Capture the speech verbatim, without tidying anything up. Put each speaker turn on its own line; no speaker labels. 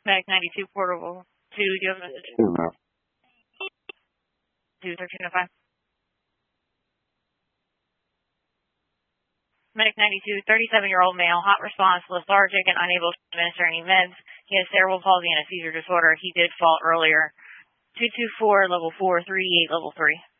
Medic ninety-two, portable two, do you have a message?
No.
two thirteen oh five. Medic ninety-two, thirty-seven-year-old male, hot response, lethargic and unable to administer any meds. He has cerebral palsy and a seizure disorder. He did fall earlier. two two four, level four, three eight, level three.